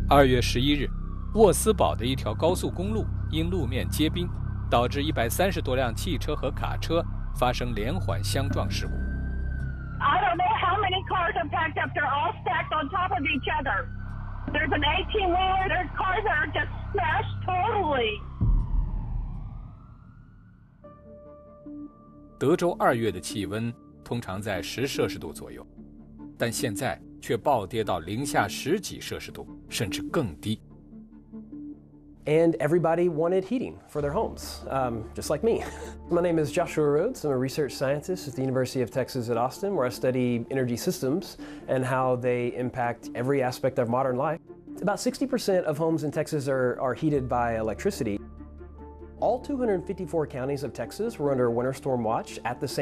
2月11日，沃斯堡的一条高速公路因路面结冰，导致130多辆汽车和卡车发生连环相撞事故。 I don't know how many cars are packed up. They're all stacked on top of each other. There's an 18-wheeler. There's cars that are just smashed totally. 德州2月的气温通常在10摄氏度左右，但现在却暴跌到零下10几摄氏度，甚至更低。 And everybody wanted heating for their homes, just like me. My name is Joshua Rhodes. I'm a research scientist at the University of Texas at Austin, where I study energy systems and how they impact every aspect of modern life. About 60% of homes in Texas are heated by electricity. All 254 counties of Texas were under a winter storm watch at the same